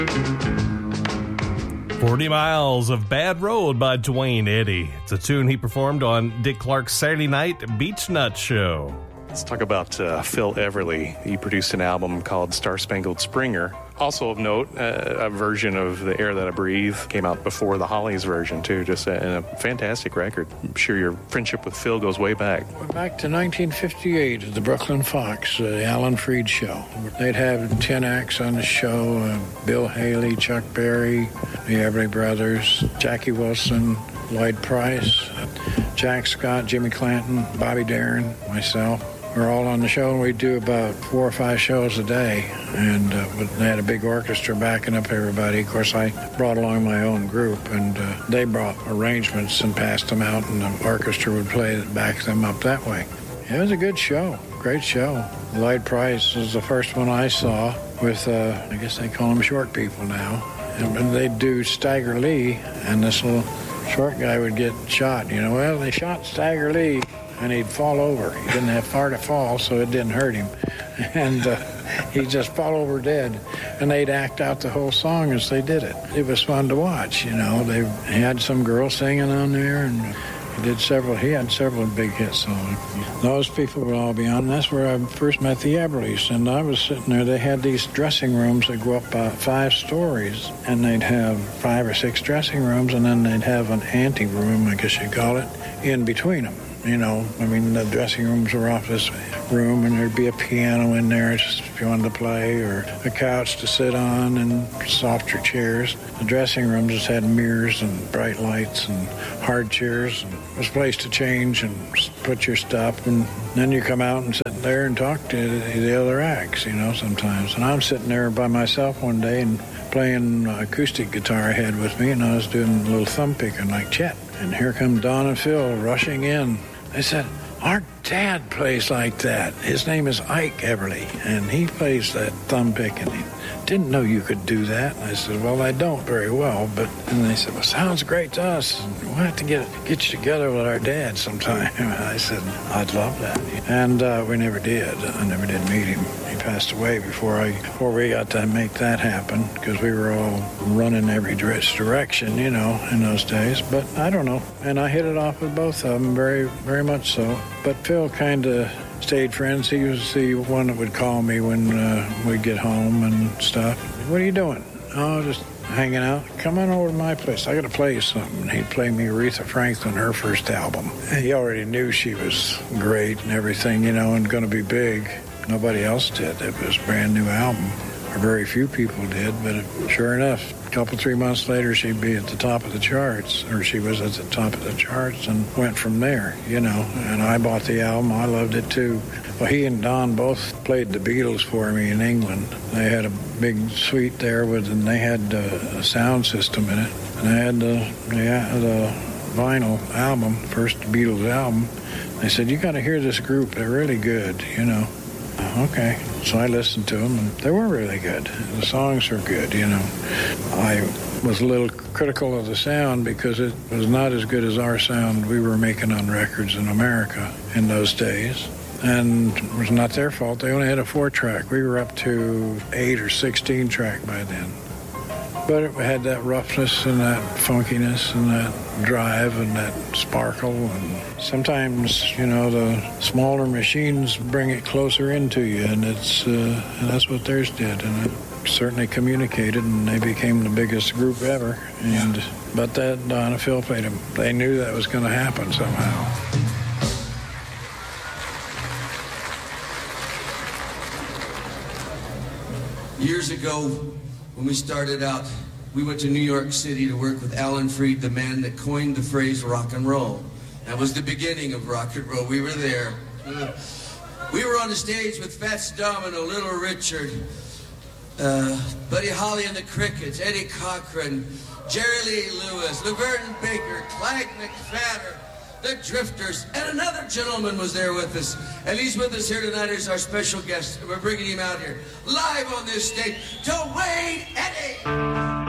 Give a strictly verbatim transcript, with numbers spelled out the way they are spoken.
forty miles of Bad Road by Duane Eddy. It's a tune he performed on Dick Clark's Saturday Night Beach Nut Show. Let's talk about uh, Phil Everly. He produced an album called Star Spangled Springer. Also of note, uh, a version of The Air That I Breathe came out before the Hollies version, too. Just a, a fantastic record. I'm sure your friendship with Phil goes way back. Went back to nineteen fifty-eight at the Brooklyn Fox, uh, the Alan Freed show. They'd have ten acts on the show, uh, Bill Haley, Chuck Berry, the Everly Brothers, Jackie Wilson, Lloyd Price, uh, Jack Scott, Jimmy Clanton, Bobby Darin, myself. We're all on the show, and we do about four or five shows a day. And uh, they had a big orchestra backing up everybody. Of course, I brought along my own group, and uh, they brought arrangements and passed them out, and the orchestra would play it, back them up that way. It was a good show, great show. Lloyd Price was the first one I saw with, uh, I guess they call them short people now. And they'd do Stagger Lee, and this little short guy would get shot. You know, well, they shot Stagger Lee, and he'd fall over. He didn't have far to fall, so it didn't hurt him. And uh, he'd just fall over dead. And they'd act out the whole song as they did it. It was fun to watch, you know. They had some girl singing on there, and he did several, he had several big hit songs. Those people would all be on. That's where I first met the Everlys. And I was sitting there. They had these dressing rooms that go up about five stories, and they'd have five or six dressing rooms, and then they'd have an ante room, I guess you'd call it, in between them. You know, I mean, the dressing rooms were off this room, and there'd be a piano in there just if you wanted to play, or a couch to sit on, and softer chairs. The dressing rooms just had mirrors and bright lights and hard chairs, and it was a place to change and put your stuff, and then you come out and sit there and talk to the other acts, you know, sometimes. And I'm sitting there by myself one day and playing acoustic guitar I had with me, and I was doing a little thumb picking like Chet. And here come Don and Phil rushing in. They said, our dad plays like that. His name is Ike Everly, and he plays that thumb picking. He didn't know you could do that. And I said, well, I don't very well, but... And they said, well, sounds great to us. We'll have to get get you together with our dad sometime. And I said, I'd love that. And uh, we never did. I never did meet him. He passed away before I before we got to make that happen, because we were all running every direction, you know, in those days. But I don't know. And I hit it off with both of them, very, very much so. But Phil kind of stayed friends. He was the one that would call me when uh, we'd get home and stuff. What are you doing? Oh, just hanging out. Come on over to my place. I got to play you something. He'd play me Aretha Franklin, her first album. He already knew she was great and everything, you know, and going to be big. Nobody else did. It was a brand new album. Or very few people did, but it, sure enough, a couple, three months later, she'd be at the top of the charts, or she was at the top of the charts, and went from there, you know. And I bought the album. I loved it, too. Well, he and Don both played the Beatles for me in England. They had a big suite there, with, and they had uh, a sound system in it. And they had the, the, the vinyl album, first Beatles album. They said, you got to hear this group. They're really good, you know. Okay, so I listened to them, and they were really good. The songs were good, you know. I was a little critical of the sound because it was not as good as our sound we were making on records in America in those days. And it was not their fault. They only had a four-track. We were up to eight or sixteen track by then. But it had that roughness and that funkiness and that drive and that sparkle. And sometimes, you know, the smaller machines bring it closer into you, and it's uh, and that's what theirs did. And it certainly communicated, and they became the biggest group ever. And yeah. But that Don and Phil played them. They knew that was going to happen somehow. Years ago, when we started out, we went to New York City to work with Alan Freed, the man that coined the phrase rock and roll. That was the beginning of rock and roll. We were there. We were on the stage with Fats Domino, Little Richard, uh, Buddy Holly and the Crickets, Eddie Cochran, Jerry Lee Lewis, Laverne Baker, Clyde McPhatter, the Drifters, and another gentleman was there with us. And he's with us here tonight as our special guest. We're bringing him out here live on this stage to Duane Eddy.